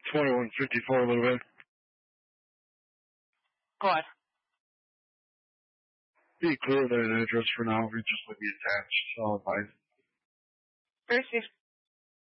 2154 a little bit. Go ahead. Be clear that address for now. We just let me attached. So I'll advise. Very safe.